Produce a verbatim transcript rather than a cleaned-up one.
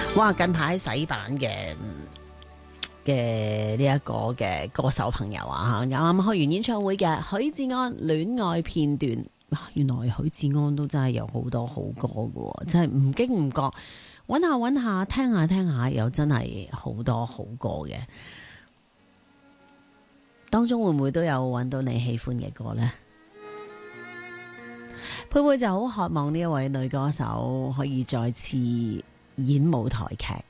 哇！近排洗版嘅嘅呢一個嘅歌手朋友啊，啱啱開完演唱會嘅許志安戀愛片段，哇！原來許志安都真係有好多好歌㗎，真係唔經唔覺揾下揾下聽下聽下，又真係好多好歌嘅。當中會唔會都有揾到你喜歡嘅歌呢？佩佩就好渴望呢一位女歌手可以再次演舞台劇。